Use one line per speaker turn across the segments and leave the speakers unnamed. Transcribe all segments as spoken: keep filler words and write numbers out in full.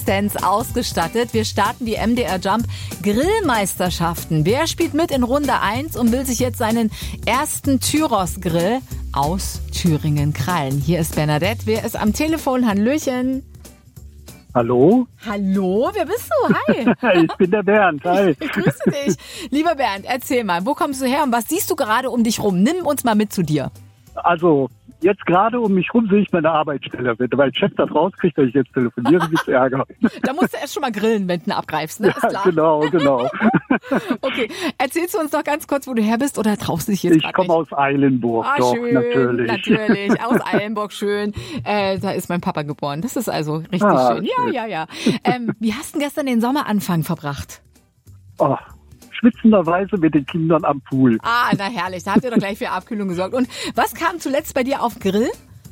bestens ausgestattet. Wir starten die M D R Jump Grillmeisterschaften. Wer spielt mit in Runde eins und will sich jetzt seinen ersten Tyros-Grill aus Thüringen krallen? Hier ist Bernadette. Wer ist am Telefon? Hallöchen.
Hallo?
Hallo, wer bist du? Hi.
Ich bin der Bernd, hi.
Ich grüße dich. Lieber Bernd, erzähl mal, wo kommst du her und was siehst du gerade um dich rum? Nimm uns mal mit zu dir.
Also, jetzt gerade um mich rum sehe ich meine Arbeitsstelle. Wenn mein Chef das rauskriegt, dass ich jetzt telefoniere, gibt's Ärger.
Da musst du erst schon mal grillen, wenn du ihn abgreifst, ne? Ist
Ja,
klar.
genau, genau.
Okay, erzählst du uns doch ganz kurz, wo du her bist oder traust du dich jetzt
Ich
grad
komme
nicht?
aus Eilenburg,
Ah,
doch,
schön,
natürlich.
natürlich. Aus Eilenburg, schön. Äh, da ist mein Papa geboren. Das ist also richtig
Ah,
schön. Ja,
schön.
ja, ja. Ähm, wie hast du denn gestern den Sommeranfang verbracht?
Oh, schwitzenderweise mit den Kindern am Pool.
Ah, na herrlich. Da habt ihr doch gleich für Abkühlung gesorgt. Und was kam zuletzt bei dir auf den Grill?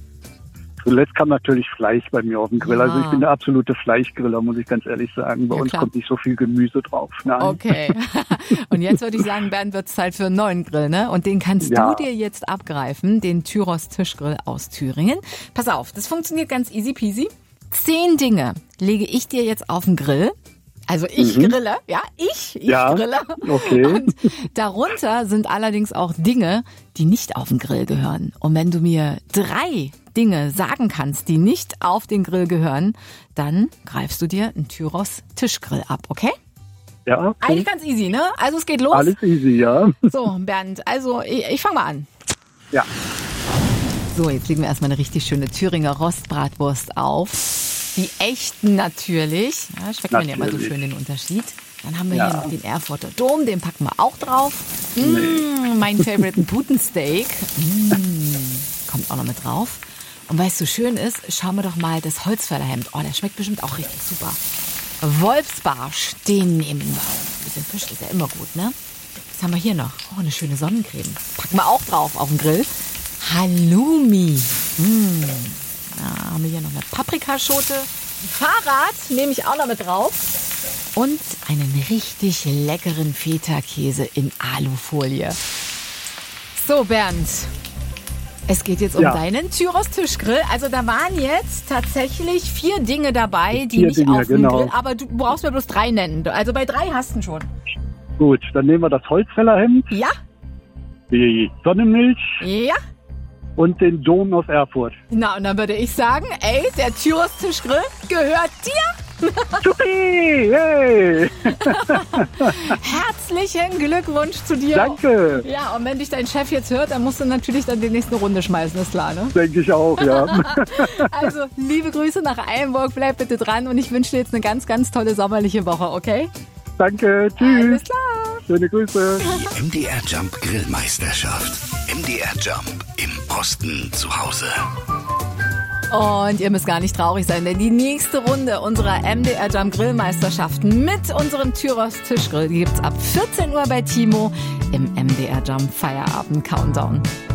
Zuletzt kam natürlich Fleisch bei mir auf den Grill.
Ja.
Also ich bin der absolute Fleischgriller, muss ich ganz ehrlich sagen. Bei
Ja,
uns
klar.
kommt nicht so viel Gemüse drauf. Nein.
Okay. Und jetzt würde ich sagen, Bernd, wird es Zeit für einen neuen Grill, ne? Und den kannst
Ja.
du dir jetzt abgreifen, den Tyros Tischgrill aus Thüringen. Pass auf, das funktioniert ganz easy peasy. Zehn Dinge lege ich dir jetzt auf den Grill. Also ich
Mhm.
grille, ja, ich, ich
Ja,
grille.
okay.
Und darunter sind allerdings auch Dinge, die nicht auf den Grill gehören. Und wenn du mir drei Dinge sagen kannst, die nicht auf den Grill gehören, dann greifst du dir einen Tyros Tischgrill ab, okay?
Ja, okay.
Eigentlich ganz easy, ne? Also es geht los.
Alles easy, ja.
So, Bernd, also ich, ich fange mal an.
Ja.
So, jetzt legen wir erstmal eine richtig schöne Thüringer Rostbratwurst auf. Die echten natürlich. Ja, schmeckt man ja immer so
Natürlich.
schön den Unterschied. Dann haben wir
Ja.
hier noch den Erfurter Dom, den packen wir auch drauf. Mmh, mein Favorite, ein Putensteak. Mmh, kommt auch noch mit drauf. Und weil es so schön ist, schauen wir doch mal das Holzfällerhemd. Oh, der schmeckt bestimmt auch richtig super. Wolfsbarsch, den nehmen wir. Ein bisschen Fisch ist ja immer gut, ne? Was haben wir hier noch? Oh, eine schöne Sonnencreme. Packen wir auch drauf auf den Grill. Halloumi. Mmh. Da haben wir hier noch eine Paprikaschote. Ein Fahrrad nehme ich auch noch mit drauf. Und einen richtig leckeren Feta-Käse in Alufolie. So, Bernd. Es geht jetzt um
Ja.
deinen Tyros Tischgrill. Also da waren jetzt tatsächlich vier Dinge dabei, die
Vier
nicht
Dinge,
auf dem
genau.
Grill, aber du brauchst mir bloß drei nennen. Also bei drei hast du ihn schon.
Gut, dann nehmen wir das Holzfällerhemd,
Ja?
die Sonnenmilch
Ja?
und den Dom aus Erfurt.
Na, und dann würde ich sagen, ey, der Tyros Tischgrill gehört dir.
Supi! Hey!
Herzlichen Glückwunsch zu dir.
Danke!
Ja, und wenn dich dein Chef jetzt hört, dann musst du natürlich dann die nächste Runde schmeißen, ist klar, ne?
Denke ich auch, ja.
Also, liebe Grüße nach Eilenburg, bleib bitte dran und ich wünsche dir jetzt eine ganz, ganz tolle sommerliche Woche, okay?
Danke,
Alles
tschüss.
klar.
Schöne Grüße.
Die M D R Jump Grillmeisterschaft. M D R Jump im Osten zu Hause.
Und ihr müsst gar nicht traurig sein, denn die nächste Runde unserer M D R Jump Grillmeisterschaften mit unserem Tyros Tischgrill, die gibt's ab vierzehn Uhr bei Timo im M D R Jump Feierabend Countdown.